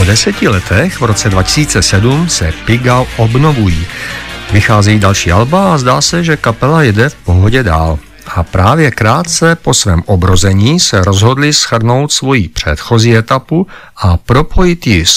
Po 10 letech v roce 2007 se Pigalle obnovují. Vycházejí další alba a zdá se, že kapela jede v pohodě dál. A právě krátce po svém obrození se rozhodli shrnout svoji předchozí etapu a propojit ji s